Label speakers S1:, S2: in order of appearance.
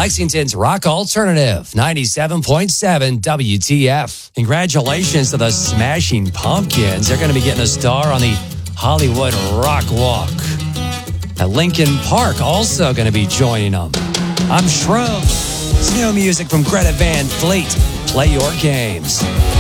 S1: Lexington's Rock Alternative, 97.7 WTF. Congratulations to the Smashing Pumpkins. They're going to be getting a star on the Hollywood Rock Walk. At Lincoln Park, also going to be joining them. I'm Shroom. It's new music from Greta Van Fleet. Play your games.